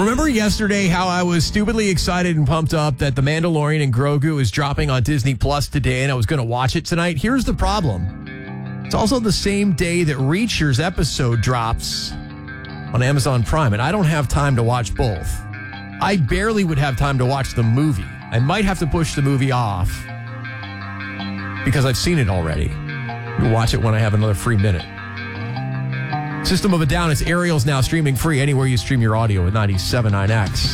Remember yesterday how I was stupidly excited and pumped up that The Mandalorian and Grogu is dropping on Disney Plus today and I was going to watch it tonight? Here's the problem. It's also the same day that Reacher's episode drops on Amazon Prime, and I don't have time to watch both. I barely would have time to watch the movie. I might have to push the movie off because I've seen it already. You'll watch it when I have another free minute. System of a Down, it's Ariel's now streaming free anywhere you stream your audio with 97.9X.